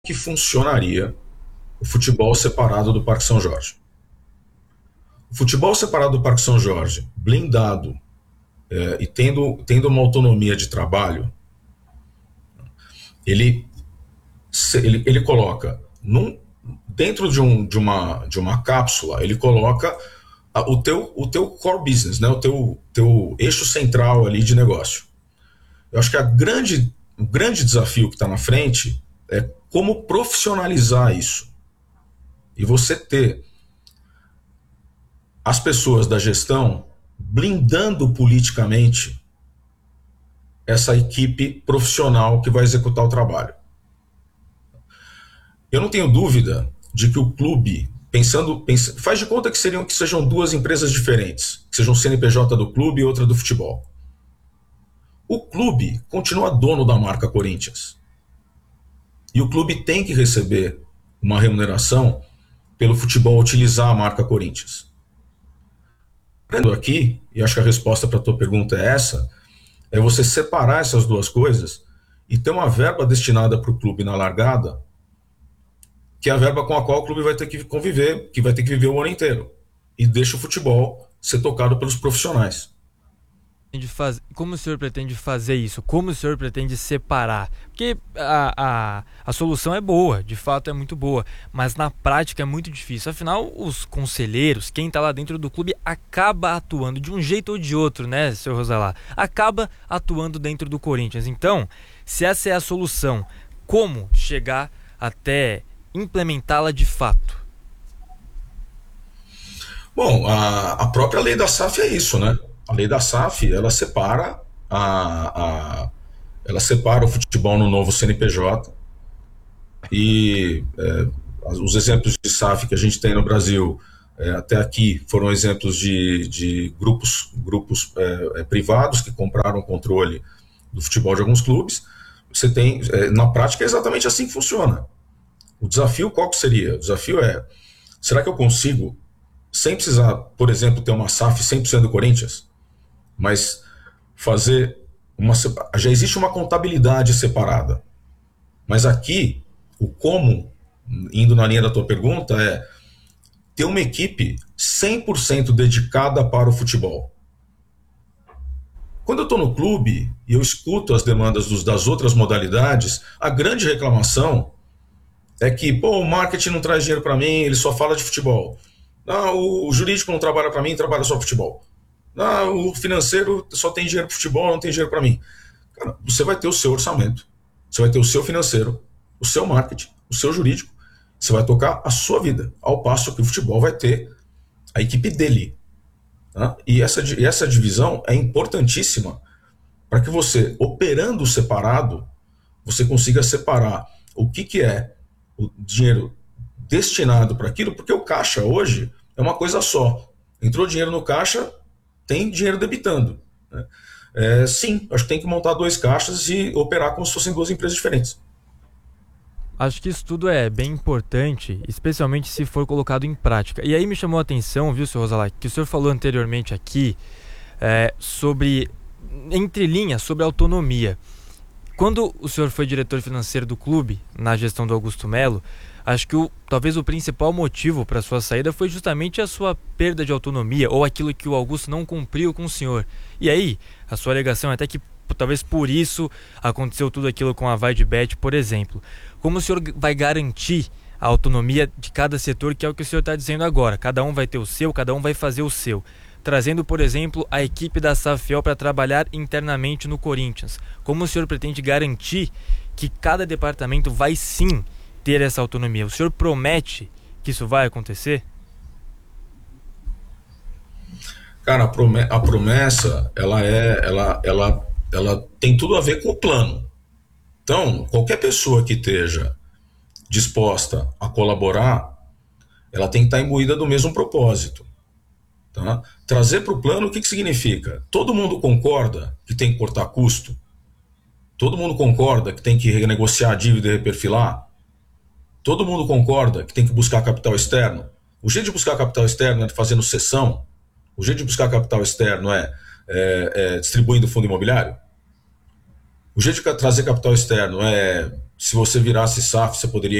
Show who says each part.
Speaker 1: que funcionaria o futebol separado do Parque São Jorge? O futebol separado do Parque São Jorge, blindado e tendo uma autonomia de trabalho, ele, ele coloca dentro de uma cápsula, ele coloca o teu core business, né? O teu eixo central ali de negócio. Eu acho que o grande desafio que está na frente é como profissionalizar isso. E você ter as pessoas da gestão blindando politicamente essa equipe profissional que vai executar o trabalho. Eu não tenho dúvida de que o clube, faz de conta que sejam duas empresas diferentes, que sejam o CNPJ do clube e outra do futebol. O clube continua dono da marca Corinthians. E o clube tem que receber uma remuneração pelo futebol utilizar a marca Corinthians. Aqui, e acho que a resposta para a tua pergunta é essa, é você separar essas duas coisas e ter uma verba destinada para o clube na largada, que é a verba com a qual o clube vai ter que conviver, que vai ter que viver o ano inteiro. E deixa o futebol ser tocado pelos profissionais.
Speaker 2: Como o senhor pretende fazer isso? Como o senhor pretende separar? Porque a solução é boa, de fato é muito boa, mas na prática é muito difícil. Afinal, os conselheiros, quem está lá dentro do clube, acaba atuando de um jeito ou de outro, né, senhor Rosalá? Acaba atuando dentro do Corinthians. Então, se essa é a solução, como chegar até implementá-la de fato?
Speaker 1: Bom, a própria lei da SAF é isso, né? A lei da SAF, ela separa o futebol no novo CNPJ e os exemplos de SAF que a gente tem no Brasil até aqui foram exemplos de grupos privados que compraram o controle do futebol de alguns clubes. Você tem, na prática, é exatamente assim que funciona. O desafio qual que seria? O desafio será que eu consigo, sem precisar, por exemplo, ter uma SAF 100% do Corinthians, mas fazer já existe uma contabilidade separada. Mas aqui, o como, indo na linha da tua pergunta, é ter uma equipe 100% dedicada para o futebol. Quando eu estou no clube e eu escuto as demandas das outras modalidades, a grande reclamação é que, o marketing não traz dinheiro para mim, ele só fala de futebol. O jurídico não trabalha para mim, trabalha só futebol. O financeiro só tem dinheiro para futebol, não tem dinheiro para mim. Cara, você vai ter o seu orçamento, você vai ter o seu financeiro, o seu marketing, o seu jurídico, você vai tocar a sua vida, ao passo que o futebol vai ter a equipe dele. Tá? E essa divisão é importantíssima para que você, operando separado, você consiga separar o que é o dinheiro destinado para aquilo, porque o caixa hoje é uma coisa só. Entrou dinheiro no caixa, tem dinheiro debitando. Né? Sim, acho que tem que montar dois caixas e operar como se fossem duas empresas diferentes.
Speaker 2: Acho que isso tudo é bem importante, especialmente se for colocado em prática. E aí me chamou a atenção, viu, senhor Rosalá, que o senhor falou anteriormente aqui sobre, entre linhas, sobre autonomia. Quando o senhor foi diretor financeiro do clube, na gestão do Augusto Melo, acho que talvez o principal motivo para a sua saída foi justamente a sua perda de autonomia, ou aquilo que o Augusto não cumpriu com o senhor. E aí, a sua alegação é até que talvez por isso aconteceu tudo aquilo com a VaideBet, por exemplo. Como o senhor vai garantir a autonomia de cada setor, que é o que o senhor está dizendo agora? Cada um vai ter o seu, cada um vai fazer o seu. Trazendo, por exemplo, a equipe da SAFEL para trabalhar internamente no Corinthians. Como o senhor pretende garantir que cada departamento vai sim ter essa autonomia? O senhor promete que isso vai acontecer?
Speaker 1: Cara, a promessa, ela tem tudo a ver com o plano. Então, qualquer pessoa que esteja disposta a colaborar, ela tem que estar imbuída do mesmo propósito. Tá? Trazer para o plano, o que significa? Todo mundo concorda que tem que cortar custo? Todo mundo concorda que tem que renegociar a dívida e reperfilar? Todo mundo concorda que tem que buscar capital externo? O jeito de buscar capital externo é fazendo cessão? O jeito de buscar capital externo é distribuindo fundo imobiliário? O jeito de trazer capital externo é se você virasse SAF, você poderia